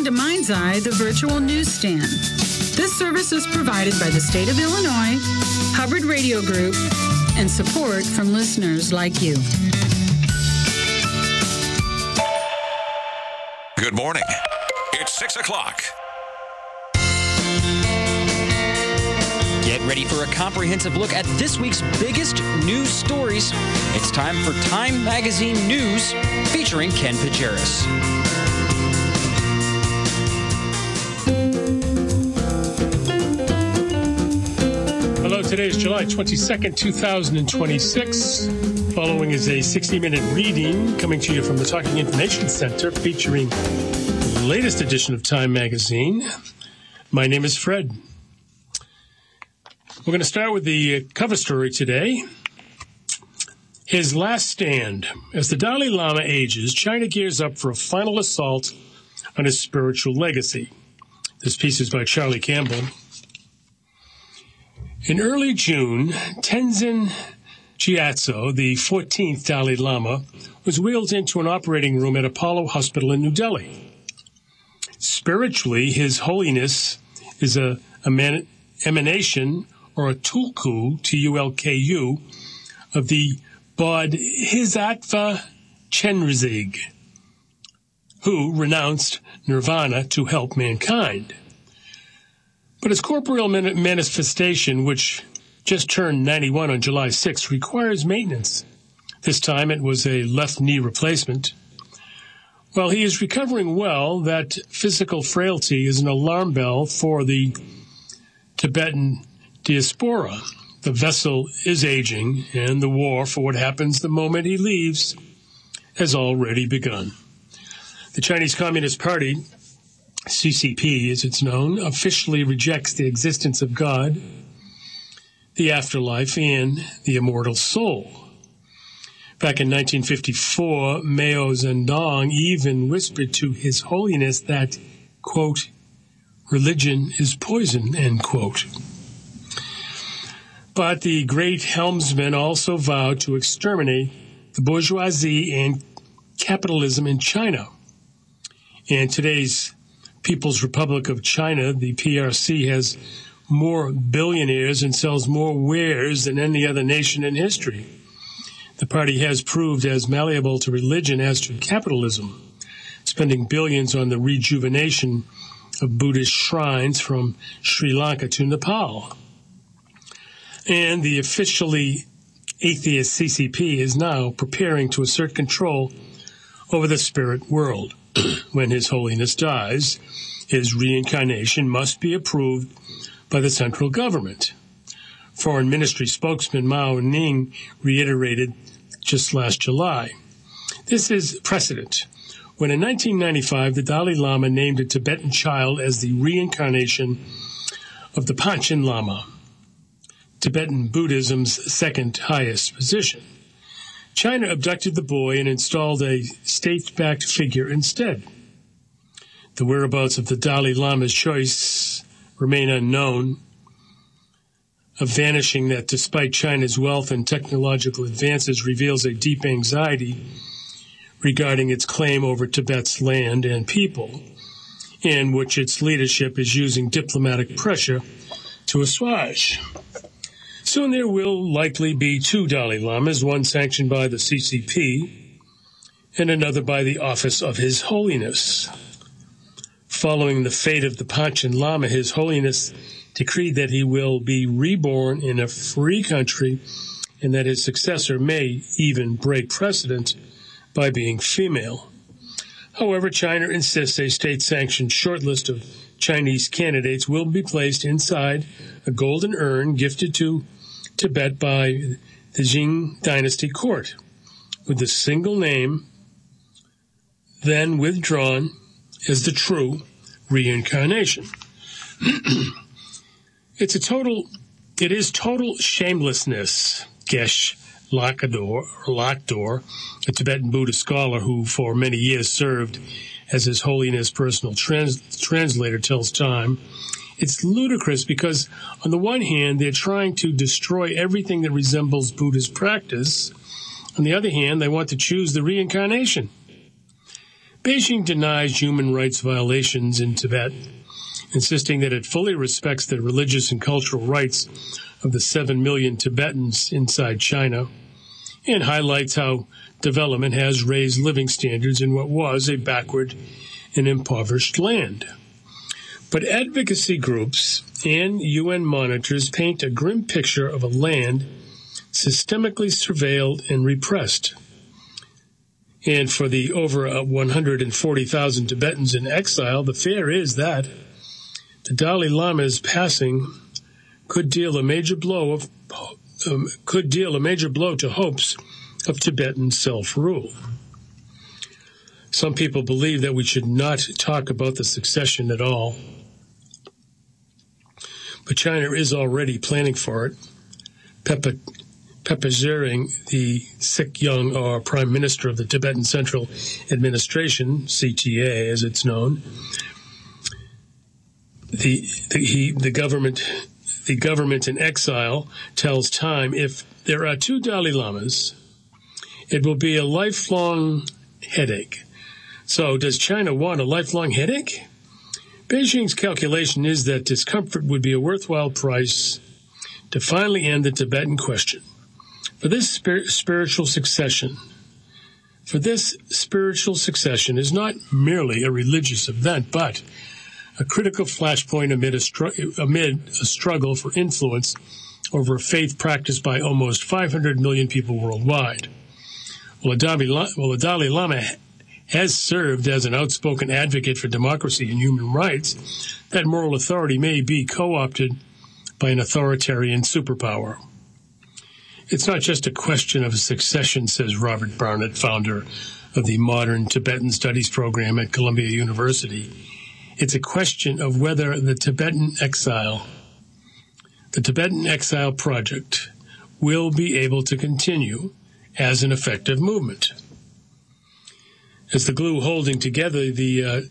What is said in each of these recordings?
to Mind's Eye, the virtual newsstand. This service is provided by the state of Illinois, Hubbard Radio Group, and support from listeners like you. Good morning. It's 6 o'clock. Get ready for a comprehensive look at this week's biggest news stories. It's time for Time Magazine News featuring Ken Pajeris. Hello, today is July 22nd, 2026. Following is a 60-minute reading coming to you from the Talking Information Center featuring the latest edition of Time Magazine. My name is Fred. We're going to start with the cover story today. His last stand. As the Dalai Lama ages, China gears up for a final assault on his spiritual legacy. This piece is by Charlie Campbell. In early June, Tenzin Gyatso, the 14th Dalai Lama, was wheeled into an operating room at Apollo Hospital in New Delhi. Spiritually, His Holiness is an emanation, or a tulku, T-U-L-K-U, of the Bodhisattva Chenrezig, who renounced nirvana to help mankind. But his corporeal manifestation, which just turned 91 on July 6, requires maintenance. This time it was a left knee replacement. While he is recovering well, that physical frailty is an alarm bell for the Tibetan diaspora. The vessel is aging, and the war for what happens the moment he leaves has already begun. The Chinese Communist Party, CCP as it's known, officially rejects the existence of God, the afterlife, and the immortal soul. Back in 1954, Mao Zedong even whispered to His Holiness that, quote, religion is poison, end quote. But the great helmsman also vowed to exterminate the bourgeoisie and capitalism in China. And today's People's Republic of China, the PRC, has more billionaires and sells more wares than any other nation in history. The party has proved as malleable to religion as to capitalism, spending billions on the rejuvenation of Buddhist shrines from Sri Lanka to Nepal. And the officially atheist CCP is now preparing to assert control over the spirit world. When His Holiness dies, his reincarnation must be approved by the central government. Foreign Ministry spokesman Mao Ning reiterated just last July. This is precedent. When in 1995 the Dalai Lama named a Tibetan child as the reincarnation of the Panchen Lama, Tibetan Buddhism's second highest position, China abducted the boy and installed a state-backed figure instead. The whereabouts of the Dalai Lama's choice remain unknown, a vanishing that, despite China's wealth and technological advances, reveals a deep anxiety regarding its claim over Tibet's land and people, in which its leadership is using diplomatic pressure to assuage. Soon there will likely be two Dalai Lamas, one sanctioned by the CCP and another by the Office of His Holiness. Following the fate of the Panchen Lama, His Holiness decreed that he will be reborn in a free country and that his successor may even break precedent by being female. However, China insists a state-sanctioned shortlist of Chinese candidates will be placed inside a golden urn gifted to Tibet by the Jing Dynasty court, with the single name then withdrawn as the true reincarnation. It is total shamelessness, Geshe Lakdor, a Tibetan Buddhist scholar who for many years served as His Holiness' personal translator, tells Time. It's ludicrous because, on the one hand, they're trying to destroy everything that resembles Buddhist practice. On the other hand, they want to choose the reincarnation. Beijing denies human rights violations in Tibet, insisting that it fully respects the religious and cultural rights of the 7 million Tibetans inside China, and highlights how development has raised living standards in what was a backward and impoverished land. But advocacy groups and UN monitors paint a grim picture of a land systemically surveilled and repressed. And for the over 140,000 Tibetans in exile, the fear is that the Dalai Lama's passing could deal a major blow to hopes of Tibetan self-rule. Some people believe that we should not talk about the succession at all, but China is already planning for it. Pepa Tsering, the Sikyong, or Prime Minister of the Tibetan Central Administration, CTA as it's known, the government in exile tells Time if there are 2 Dalai Lamas, it will be a lifelong headache. So does China want a lifelong headache? Beijing's calculation is that discomfort would be a worthwhile price to finally end the Tibetan question. For this spiritual succession is not merely a religious event, but a critical flashpoint amid a struggle for influence over a faith practiced by almost 500 million people worldwide. While the Dalai Lama has served as an outspoken advocate for democracy and human rights, that moral authority may be co-opted by an authoritarian superpower. It's not just a question of succession, says Robert Barnett, founder of the Modern Tibetan Studies program at Columbia University. It's a question of whether the Tibetan Exile Project will be able to continue as an effective movement. As the glue holding together the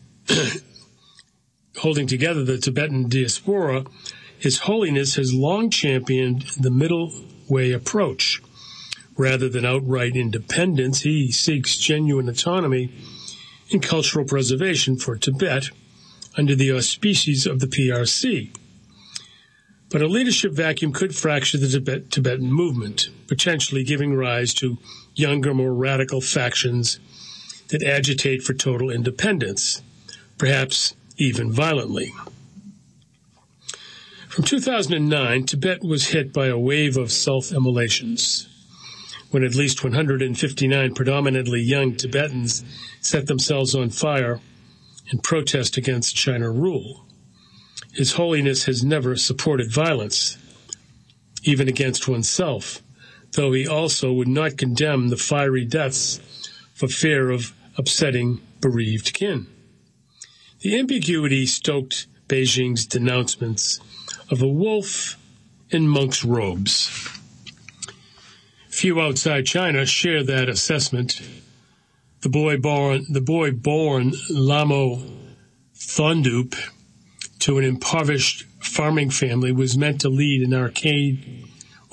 Tibetan diaspora, His Holiness has long championed the middle way approach. Rather than outright independence, he seeks genuine autonomy and cultural preservation for Tibet under the auspices of the PRC. But a leadership vacuum could fracture the Tibetan movement, potentially giving rise to younger, more radical factions that agitate for total independence, perhaps even violently. From 2009, Tibet was hit by a wave of self-immolations, when at least 159 predominantly young Tibetans set themselves on fire in protest against China rule. His Holiness has never supported violence, even against oneself, though he also would not condemn the fiery deaths for fear of upsetting bereaved kin. The ambiguity stoked Beijing's denouncements of a wolf in monk's robes. Few outside China share that assessment. The boy born Lamo Thondup to an impoverished farming family was meant to lead an arcane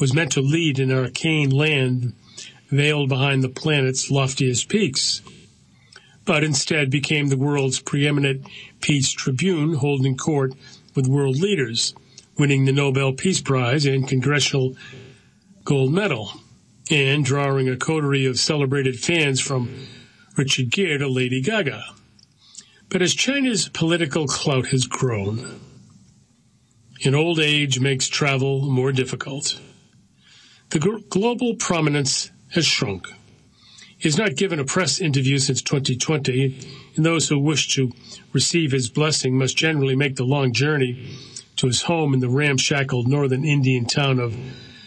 land veiled behind the planet's loftiest peaks, but instead became the world's preeminent peace tribune, holding court with world leaders, winning the Nobel Peace Prize and Congressional Gold Medal, and drawing a coterie of celebrated fans from Richard Gere to Lady Gaga. But as China's political clout has grown, and old age makes travel more difficult, the global prominence has shrunk. He has not given a press interview since 2020, and those who wish to receive his blessing must generally make the long journey to his home in the ramshackle northern Indian town of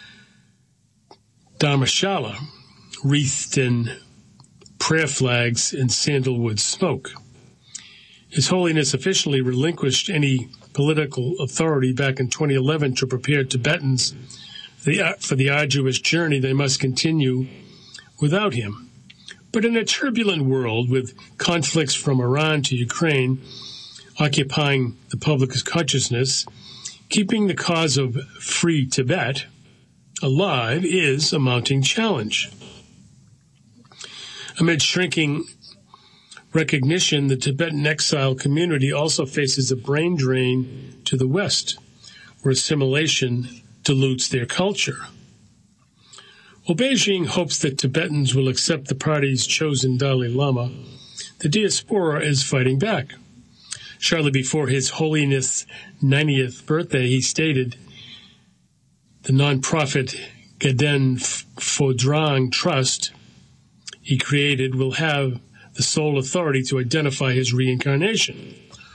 Dharmashala, wreathed in prayer flags and sandalwood smoke. His Holiness officially relinquished any political authority back in 2011 to prepare Tibetans for the arduous journey they must continue without him. But in a turbulent world with conflicts from Iran to Ukraine occupying the public's consciousness, keeping the cause of free Tibet alive is a mounting challenge. Amid shrinking recognition, the Tibetan exile community also faces a brain drain to the West, where assimilation dilutes their culture. While Beijing hopes that Tibetans will accept the party's chosen Dalai Lama, the diaspora is fighting back. Shortly before His Holiness' 90th birthday, he stated, the nonprofit Gaden Phodrang Trust he created will have the sole authority to identify his reincarnation.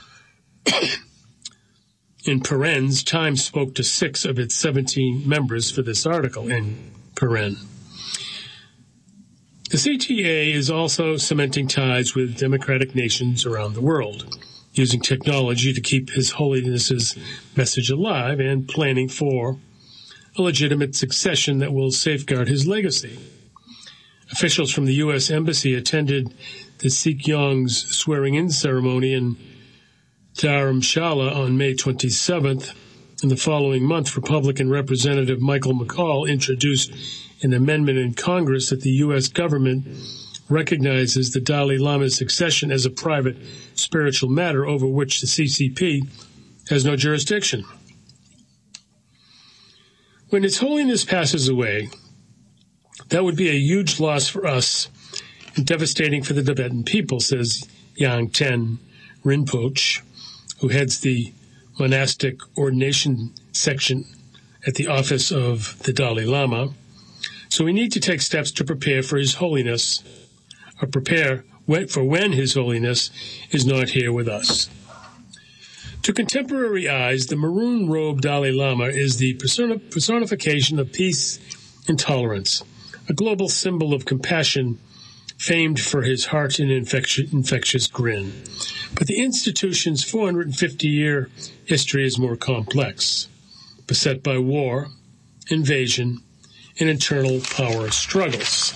In parens, Time spoke to 6 of its 17 members for this article, in paren. The CTA is also cementing ties with democratic nations around the world, using technology to keep His Holiness's message alive and planning for a legitimate succession that will safeguard his legacy. Officials from the U.S. Embassy attended the Sikyong's swearing-in ceremony in Dharamshala on May 27th. In the following month, Republican Representative Michael McCall introduced an amendment in Congress that the U.S. government recognizes the Dalai Lama's succession as a private spiritual matter over which the CCP has no jurisdiction. When His Holiness passes away, that would be a huge loss for us and devastating for the Tibetan people, says Yang Ten Rinpoche, who heads the monastic ordination section at the office of the Dalai Lama. So we need to take steps to prepare for His Holiness, or prepare for when His Holiness is not here with us. To contemporary eyes, the maroon-robed Dalai Lama is the personification of peace and tolerance, a global symbol of compassion, famed for his heart and infectious grin. But the institution's 450-year history is more complex, beset by war, invasion, and internal power struggles.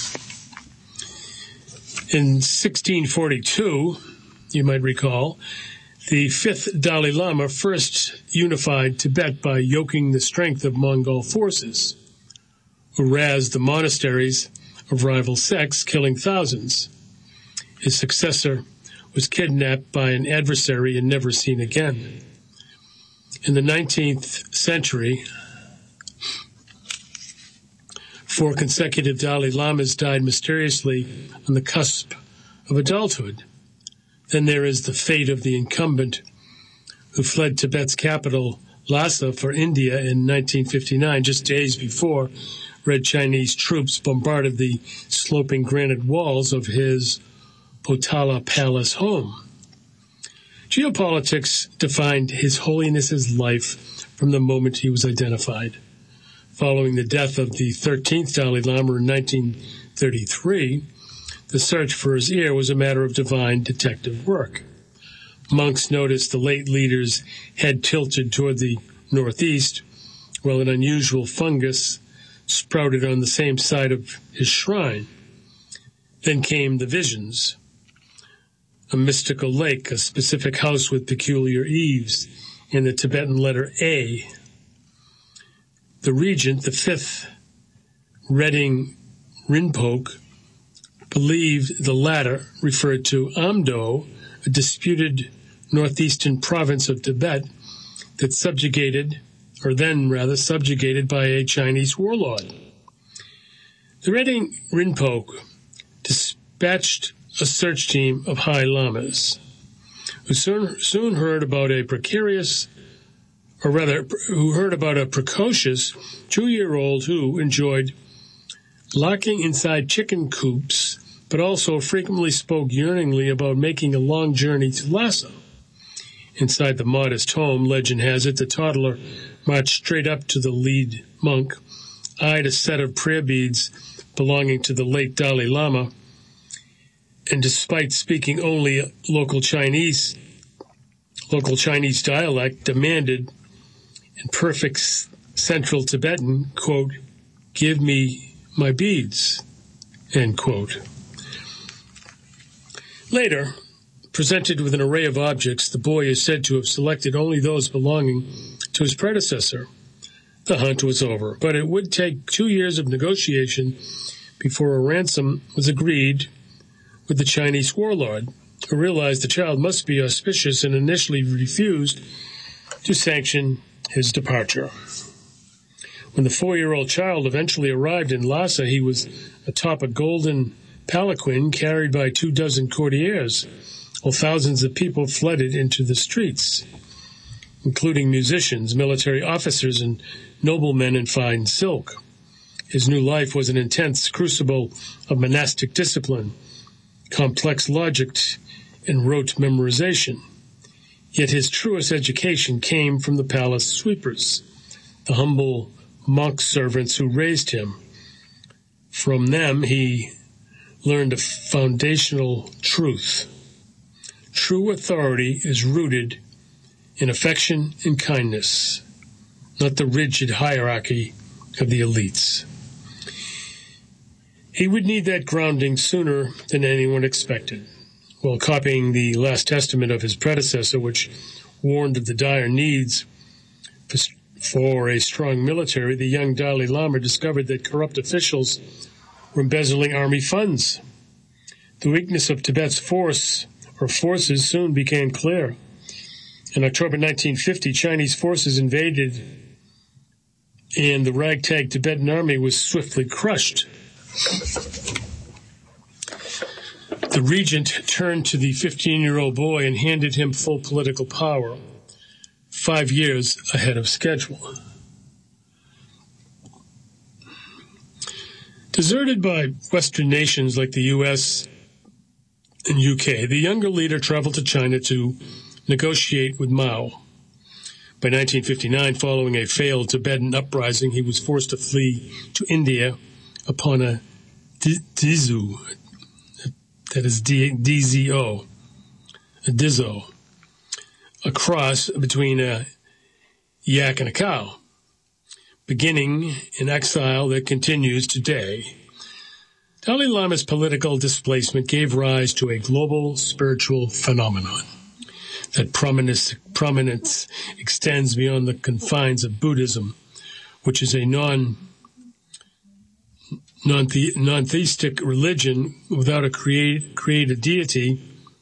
In 1642, you might recall, the 5th Dalai Lama first unified Tibet by yoking the strength of Mongol forces, who razed the monasteries of rival sects, killing thousands. His successor was kidnapped by an adversary and never seen again. In the 19th century, 4 consecutive Dalai Lamas died mysteriously on the cusp of adulthood. Then there is the fate of the incumbent who fled Tibet's capital, Lhasa, for India in 1959, just days before Red Chinese troops bombarded the sloping granite walls of his Potala Palace home. Geopolitics defined His Holiness's life from the moment he was identified. Following the death of the 13th Dalai Lama in 1933, the search for his heir was a matter of divine detective work. Monks noticed the late leader's head tilted toward the northeast, while an unusual fungus sprouted on the same side of his shrine. Then came the visions. A mystical lake, a specific house with peculiar eaves, and the Tibetan letter A. The regent, the 5th Redding Rinpoche, believed the latter referred to Amdo, a disputed northeastern province of Tibet that subjugated by a Chinese warlord. The Redding Rinpoche dispatched a search team of high lamas, who soon heard about a precocious 2-year-old who enjoyed locking inside chicken coops, but also frequently spoke yearningly about making a long journey to Lhasa. Inside the modest home, legend has it, the toddler marched straight up to the lead monk, eyed a set of prayer beads belonging to the late Dalai Lama, and despite speaking only local Chinese dialect, demanded in perfect Central Tibetan, quote, "Give me my beads," end quote. Later, presented with an array of objects, the boy is said to have selected only those belonging to his predecessor. The hunt was over, but it would take 2 years of negotiation before a ransom was agreed with the Chinese warlord, who realized the child must be auspicious and initially refused to sanction his departure. When the 4-year-old child eventually arrived in Lhasa, he was atop a golden palanquin carried by 24 courtiers, while thousands of people flooded into the streets, including musicians, military officers, and noblemen in fine silk. His new life was an intense crucible of monastic discipline, complex logic, and rote memorization. Yet his truest education came from the palace sweepers, the humble monk servants who raised him. From them he learned a foundational truth. True authority is rooted in affection and kindness, not the rigid hierarchy of the elites. He would need that grounding sooner than anyone expected. While copying the last testament of his predecessor, which warned of the dire needs for a strong military, the young Dalai Lama discovered that corrupt officials were embezzling army funds. The weakness of Tibet's forces soon became clear. In October 1950, Chinese forces invaded, and the ragtag Tibetan army was swiftly crushed. The regent turned to the 15-year-old boy and handed him full political power, 5 years ahead of schedule. Deserted by Western nations like the U.S. and UK, the younger leader traveled to China to negotiate with Mao. By 1959, following a failed Tibetan uprising, he was forced to flee to India upon a Dizo, that is DZO, a Dizo, a cross between a yak and a cow, beginning an exile that continues today. Dalai Lama's political displacement gave rise to a global spiritual phenomenon. That prominence extends beyond the confines of Buddhism, which is a non-theistic religion without a created deity,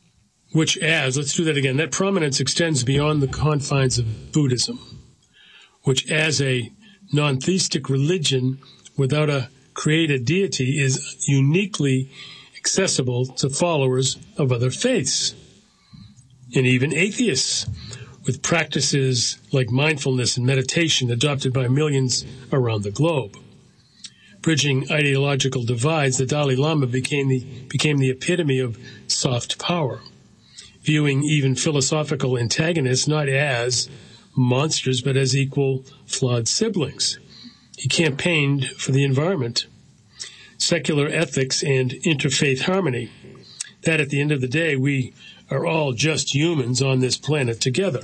that prominence extends beyond the confines of Buddhism, which as a non-theistic religion without a created deity is uniquely accessible to followers of other faiths, and even atheists, with practices like mindfulness and meditation adopted by millions around the globe. Bridging ideological divides, the Dalai Lama became the epitome of soft power, viewing even philosophical antagonists not as monsters but as equal flawed siblings. He campaigned for the environment, secular ethics, and interfaith harmony. That at the end of the day, we are all just humans on this planet together.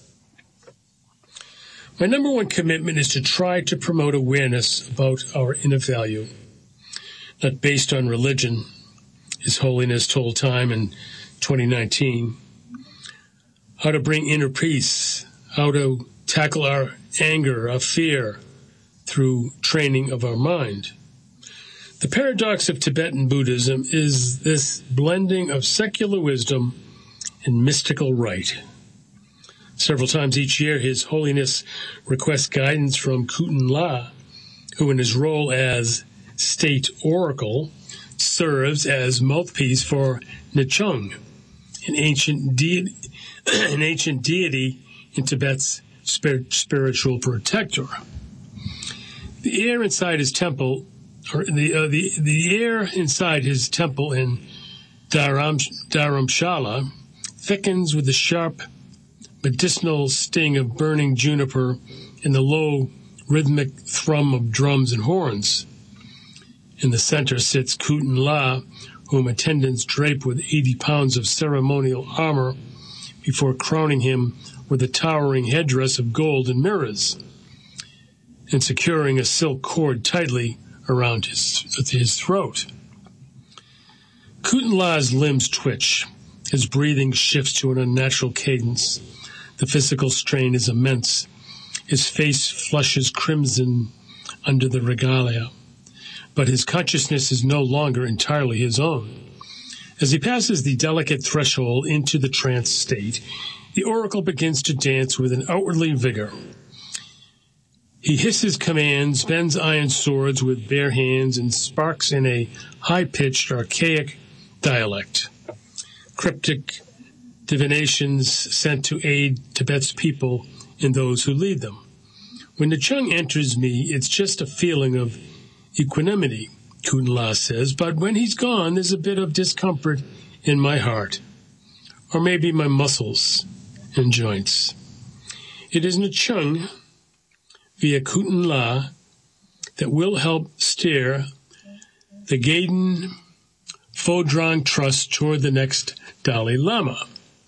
My number one commitment is to try to promote awareness about our inner value, not based on religion, His Holiness told Time in 2019, how to bring inner peace, how to tackle our anger, our fear, through training of our mind. The paradox of Tibetan Buddhism is this blending of secular wisdom and mystical rite. Several times each year, His Holiness requests guidance from Kutan La, who in his role as state oracle serves as mouthpiece for Nichung, an ancient deity in Tibet's spiritual protector. The air inside his temple, the air inside his temple in Dharamshala thickens with the sharp medicinal sting of burning juniper and the low rhythmic thrum of drums and horns. In the center sits Kutan La, whom attendants drape with 80 pounds of ceremonial armor before crowning him with a towering headdress of gold and mirrors, and securing a silk cord tightly around his throat. Kutan La's limbs twitch. His breathing shifts to an unnatural cadence. The physical strain is immense. His face flushes crimson under the regalia. But his consciousness is no longer entirely his own. As he passes the delicate threshold into the trance state, the oracle begins to dance with an outwardly vigor. He hisses commands, bends iron swords with bare hands, and sparks in a high-pitched, archaic dialect. Cryptic divinations sent to aid Tibet's people and those who lead them. When the Chung enters me, it's just a feeling of equanimity, Kuan-La says, but when he's gone, there's a bit of discomfort in my heart, or maybe my muscles and joints. It is Chung, via Kuan-La, that will help steer the Gaiden Phodrang Trust toward the next Dalai Lama.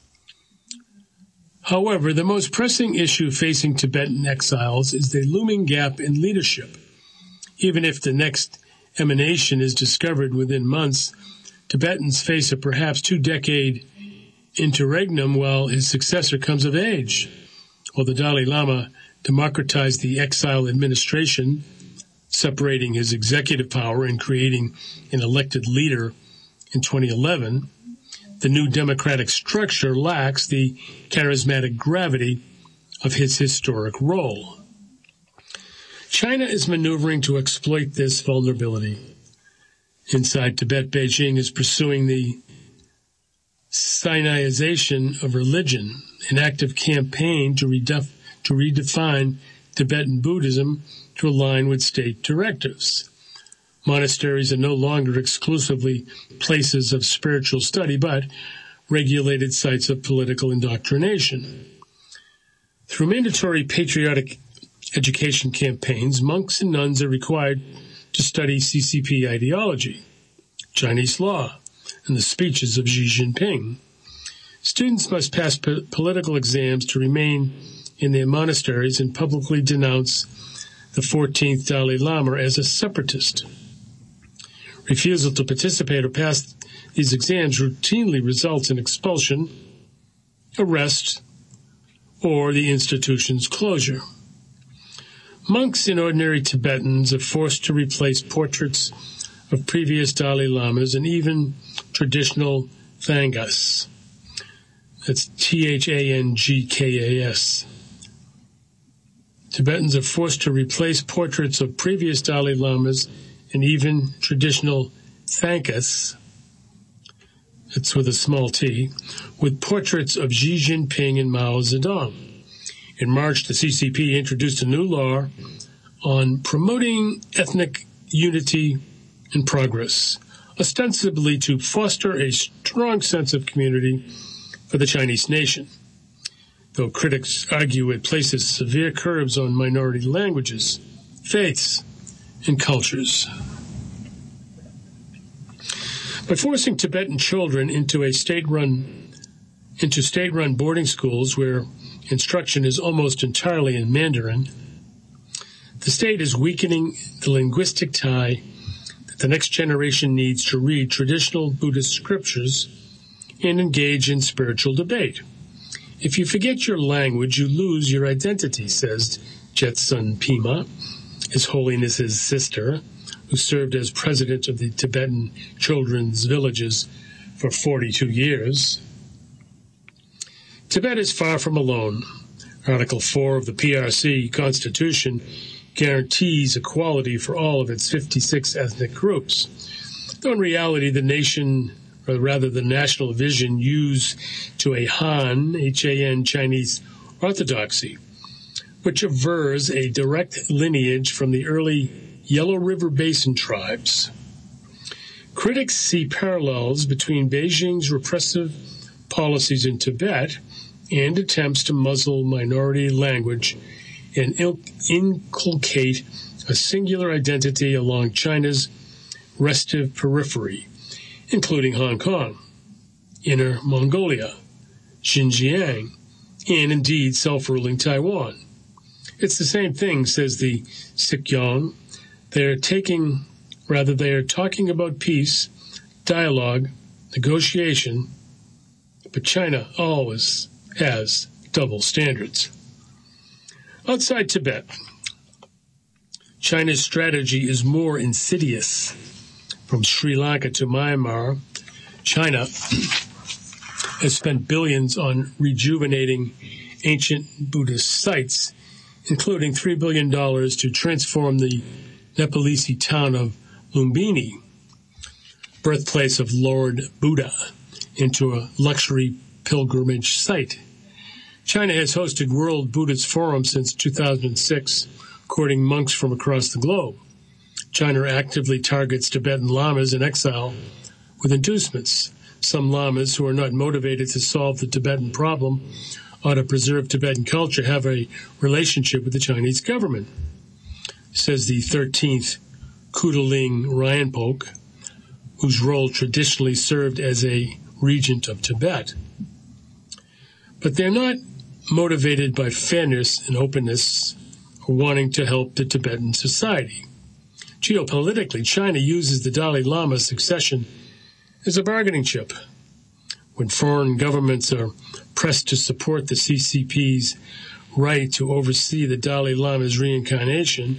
However, the most pressing issue facing Tibetan exiles is the looming gap in leadership. Even if the next emanation is discovered within months, Tibetans face a perhaps 2-decade interregnum while his successor comes of age. While the Dalai Lama democratized the exile administration, separating his executive power and creating an elected leader in 2011, the new democratic structure lacks the charismatic gravity of his historic role. China is maneuvering to exploit this vulnerability. Inside Tibet, Beijing is pursuing the Sinaization of religion, an active campaign to redefine Tibetan Buddhism to align with state directives. Monasteries are no longer exclusively places of spiritual study, but regulated sites of political indoctrination. Through mandatory patriotic education campaigns, monks and nuns are required to study CCP ideology, Chinese law, and the speeches of Xi Jinping. Students must pass political exams to remain in their monasteries and publicly denounce the 14th Dalai Lama as a separatist. Refusal to participate or pass these exams routinely results in expulsion, arrest, or the institution's closure. Monks and ordinary Tibetans are forced to replace portraits of previous Dalai Lamas and even traditional Thangas. That's Thangkas. Tibetans are forced to replace portraits of previous Dalai Lamas and even traditional Thangas, that's with a small t, with portraits of Xi Jinping and Mao Zedong. In March, the CCP introduced a new law on promoting ethnic unity and progress, ostensibly to foster a strong sense of community for the Chinese nation, though critics argue it places severe curbs on minority languages, faiths, and cultures. By forcing Tibetan children into state-run boarding schools where instruction is almost entirely in Mandarin, the state is weakening the linguistic tie that the next generation needs to read traditional Buddhist scriptures and engage in spiritual debate. If you forget your language, you lose your identity, says Jetsun Pema, His Holiness's sister, who served as president of the Tibetan Children's Villages for 42 years. Tibet is far from alone. Article 4 of the PRC Constitution guarantees equality for all of its 56 ethnic groups, though in reality the national vision used to a Han, H-A-N, Chinese orthodoxy, which avers a direct lineage from the early Yellow River Basin tribes. Critics see parallels between Beijing's repressive policies in Tibet and attempts to muzzle minority language and inculcate a singular identity along China's restive periphery, including Hong Kong, Inner Mongolia, Xinjiang, and indeed self-ruling Taiwan. It's the same thing, says the Sikyong. They are talking about peace, dialogue, negotiation, but China always has double standards. Outside Tibet, China's strategy is more insidious. From Sri Lanka to Myanmar, China has spent billions on rejuvenating ancient Buddhist sites, including $3 billion to transform the Nepalese town of Lumbini, birthplace of Lord Buddha, into a luxury pilgrimage site. China has hosted World Buddhist Forum since 2006, courting monks from across the globe. China actively targets Tibetan lamas in exile with inducements. Some lamas who are not motivated to solve the Tibetan problem or to preserve Tibetan culture have a relationship with the Chinese government, says the 13th Kudaling Rinpoche, whose role traditionally served as a regent of Tibet. But they're not motivated by fairness and openness or wanting to help the Tibetan society. Geopolitically, China uses the Dalai Lama's succession as a bargaining chip. When foreign governments are pressed to support the CCP's right to oversee the Dalai Lama's reincarnation,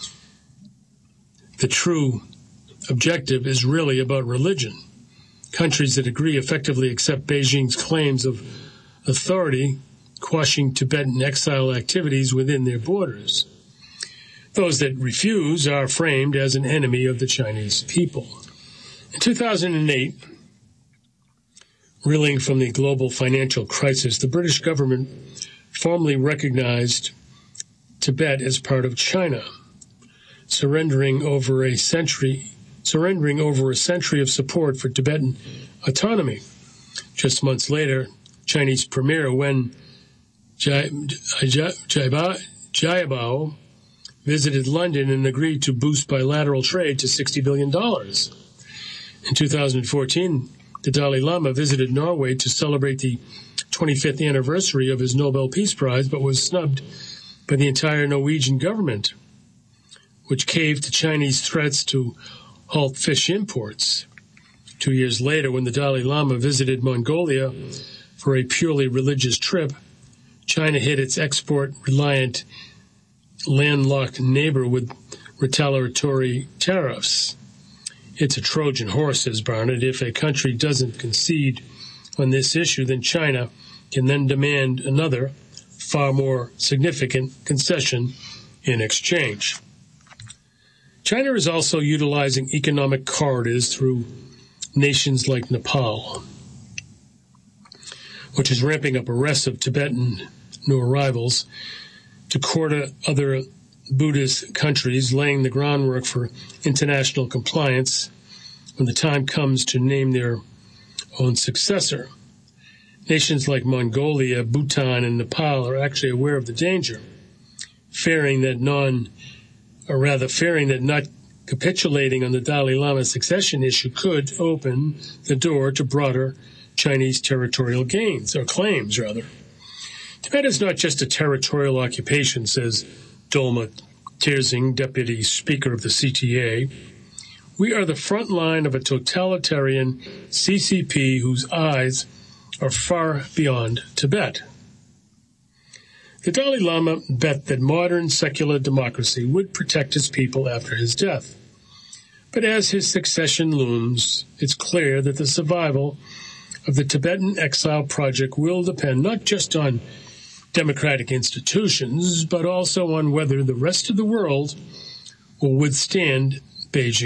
the true objective is really about religion. Countries that agree effectively accept Beijing's claims of authority, quashing Tibetan exile activities within their borders. Those that refuse are framed as an enemy of the Chinese people. In 2008, reeling from the global financial crisis, the British government formally recognized Tibet as part of China, surrendering over a century of support for Tibetan autonomy. Just months later, Chinese Premier Wen Jiabao visited London and agreed to boost bilateral trade to $60 billion. In 2014, the Dalai Lama visited Norway to celebrate the 25th anniversary of his Nobel Peace Prize, but was snubbed by the entire Norwegian government, which caved to Chinese threats to halt fish imports. 2 years later, when the Dalai Lama visited Mongolia for a purely religious trip, China hit its export-reliant landlocked neighbor with retaliatory tariffs. It's a Trojan horse, says Barnett. If a country doesn't concede on this issue, then China can then demand another, far more significant concession in exchange. China is also utilizing economic corridors through nations like Nepal, which is ramping up arrests of Tibetan new arrivals to court other Buddhist countries, laying the groundwork for international compliance when the time comes to name their own successor. Nations like Mongolia, Bhutan, and Nepal are actually aware of the danger, fearing that not capitulating on the Dalai Lama succession issue could open the door to broader Chinese territorial claims. Tibet is not just a territorial occupation, says Dolma Terzing, Deputy Speaker of the CTA. We are the front line of a totalitarian CCP whose eyes are far beyond Tibet. The Dalai Lama bet that modern secular democracy would protect his people after his death. But as his succession looms, it's clear that the survival of the Tibetan Exile Project will depend not just on democratic institutions, but also on whether the rest of the world will withstand Beijing.